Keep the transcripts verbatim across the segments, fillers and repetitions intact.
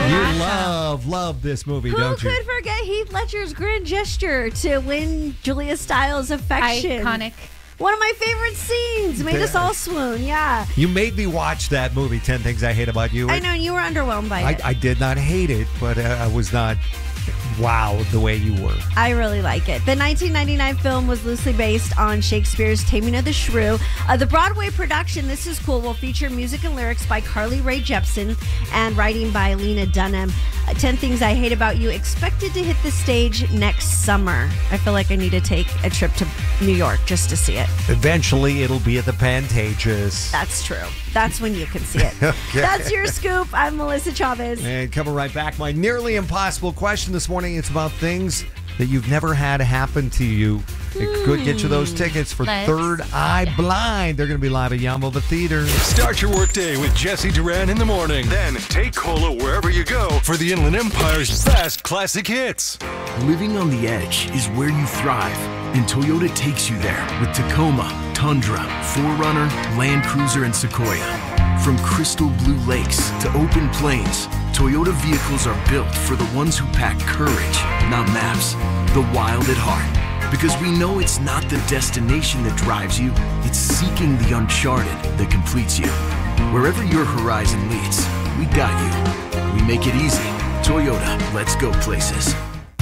You love, love this movie, Who don't you? could forget Heath Ledger's grand gesture to win Julia Stiles' affection? Iconic. One of my favorite scenes. Made us all swoon, yeah. You made me watch that movie, ten Things I Hate About You. I know, you were underwhelmed by I, it. I did not hate it, but uh, I was not wowed the way you were. I really like it. The nineteen ninety-nine film was loosely based on Shakespeare's Taming of the Shrew. Uh, the Broadway production, this is cool, will feature music and lyrics by Carly Rae Jepsen and writing by Lena Dunham. Uh, ten Things I Hate About You expected to hit the stage next summer. I feel like I need to take a trip to New York just to see it. Eventually, it'll be at the Pantages. That's true. That's when you can see it. Okay. That's your scoop. I'm Melissa Chavez. And coming right back, my nearly impossible question this morning. It's about things that you've never had happen to you. It could get you those tickets for Let's- Third Eye Blind. They're going to be live at Yamova Theater. Start your workday with Jesse Duran in the morning. Then take Cola wherever you go for the Inland Empire's best classic hits. Living on the edge is where you thrive, and Toyota takes you there with Tacoma, Tundra, four runner, Land Cruiser, and Sequoia. From crystal blue lakes to open plains, Toyota vehicles are built for the ones who pack courage, not maps, the wild at heart. Because we know it's not the destination that drives you, it's seeking the uncharted that completes you. Wherever your horizon leads, we got you. We make it easy. Toyota, let's go places.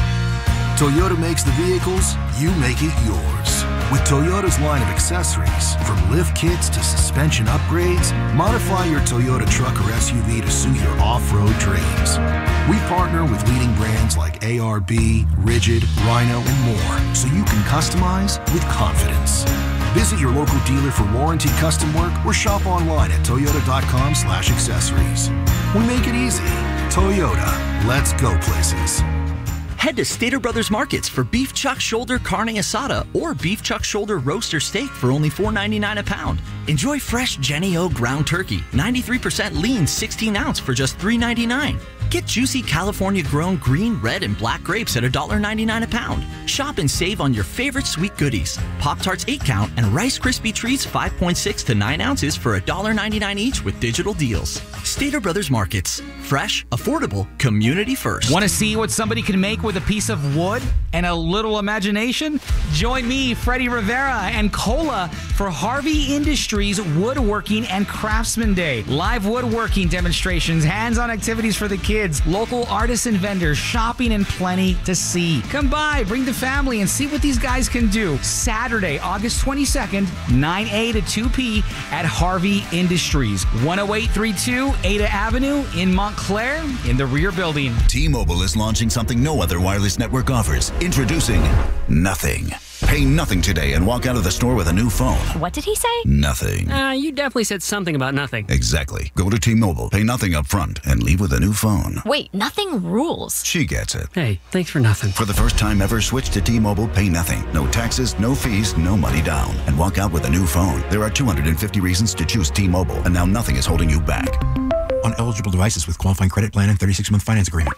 Toyota makes the vehicles, you make it yours. With Toyota's line of accessories, from lift kits to suspension upgrades, modify your Toyota truck or S U V to suit your off-road dreams. We partner with leading brands like A R B, Rigid, Rhino, and more, so you can customize with confidence. Visit your local dealer for warranty custom work or shop online at toyota.com slash accessories. We make it easy. Toyota, let's go places. Head to Stater Brothers Markets for beef chuck shoulder carne asada or beef chuck shoulder roaster steak for only four ninety-nine a pound. Enjoy fresh Jenny O ground turkey, ninety-three percent lean sixteen ounce for just three ninety-nine. Get juicy California-grown green, red, and black grapes at one ninety-nine a pound. Shop and save on your favorite sweet goodies. Pop-Tarts eight count and Rice Krispie Treats five point six to nine ounces for one ninety-nine each with digital deals. Stater Brothers Markets. Fresh, affordable, community first. Want to see what somebody can make with a piece of wood and a little imagination? Join me, Freddie Rivera, and Cola for Harvey Industries Woodworking and Craftsman Day. Live woodworking demonstrations, hands-on activities for the kids, local artists and vendors, shopping, and plenty to see. Come by, bring the family, and see what these guys can do. Saturday, August twenty-second, nine a to two p at Harvey Industries, one oh eight thirty-two Ada Avenue in Montclair in the rear building. T-Mobile is launching something no other wireless network offers. Introducing Nothing. Pay nothing today and walk out of the store with a new phone. What did he say? Nothing. Uh, you definitely said something about nothing. Exactly. Go to T-Mobile, pay nothing up front, and leave with a new phone. Wait, nothing rules. She gets it. Hey, thanks for nothing. For the first time ever, switch to T-Mobile, pay nothing. No taxes, no fees, no money down. And walk out with a new phone. There are two hundred fifty reasons to choose T-Mobile, and now nothing is holding you back. On eligible devices with qualifying credit plan and thirty-six month finance agreement.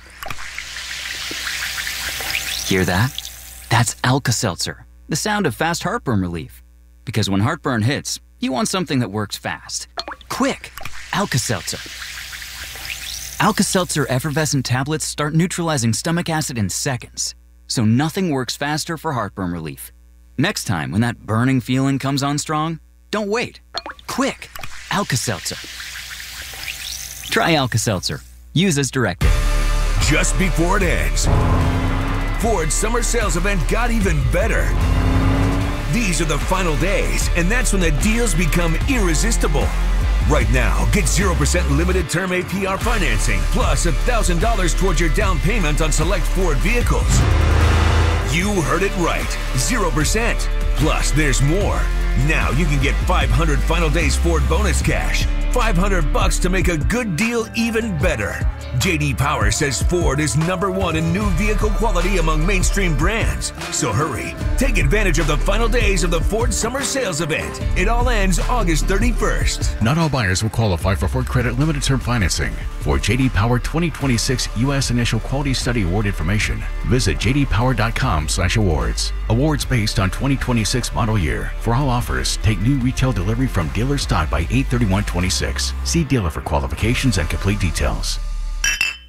Hear that? That's Alka-Seltzer, the sound of fast heartburn relief. Because when heartburn hits, you want something that works fast. Quick! Alka-Seltzer. Alka-Seltzer effervescent tablets start neutralizing stomach acid in seconds. So nothing works faster for heartburn relief. Next time when that burning feeling comes on strong, don't wait. Quick! Alka-Seltzer. Try Alka-Seltzer. Use as directed. Just before it ends, Ford's summer sales event got even better. These are the final days, and that's when the deals become irresistible. Right now, get zero percent limited term A P R financing, plus one thousand dollars towards your down payment on select Ford vehicles. You heard it right, zero percent. Plus, there's more. Now you can get five hundred final days Ford bonus cash. five hundred bucks to make a good deal even better. J D Power says Ford is number one in new vehicle quality among mainstream brands. So hurry, take advantage of the final days of the Ford Summer Sales Event. It all ends August thirty-first. Not all buyers will qualify for Ford Credit Limited Term Financing. For J D Power twenty twenty-six U S Initial Quality Study Award information, visit j d power dot com slash awards. Awards based on twenty twenty-six model year. For all offers, take new retail delivery from dealer stock by eight thirty-one twenty-six. See dealer for qualifications and complete details.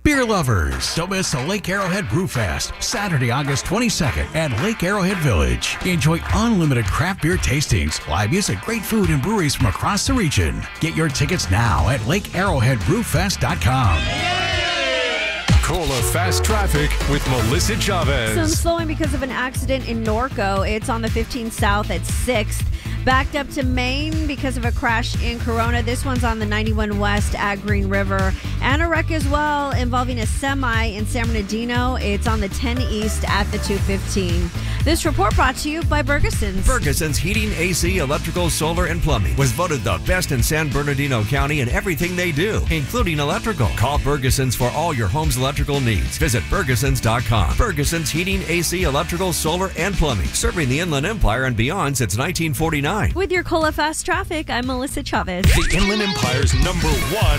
Beer lovers, don't miss the Lake Arrowhead Brew Fest, Saturday, August twenty-second at Lake Arrowhead Village. Enjoy unlimited craft beer tastings, live music, great food, and breweries from across the region. Get your tickets now at lake arrowhead brew fest dot com. Cola Fast Traffic with Melissa Chavez. Some slowing because of an accident in Norco. It's on the fifteen South at sixth. Backed up to Maine because of a crash in Corona. This one's on the ninety-one West at Green River. And a wreck as well involving a semi in San Bernardino. It's on the ten East at the two fifteen. This report brought to you by Ferguson's. Ferguson's Heating, A C, Electrical, Solar, and Plumbing was voted the best in San Bernardino County in everything they do, including electrical. Call Ferguson's for all your home's electrical needs. Visit Fergusons dot com. Ferguson's Heating, A C, Electrical, Solar, and Plumbing. Serving the Inland Empire and beyond since nineteen forty-nine. With your Cola Fast Traffic, I'm Melissa Chavez. The Inland Empire's number one